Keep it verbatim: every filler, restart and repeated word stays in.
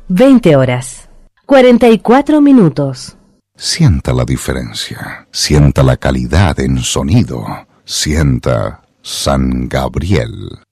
veinte horas, cuarenta y cuatro minutos. Sienta la diferencia, sienta la calidad en sonido, sienta San Gabriel.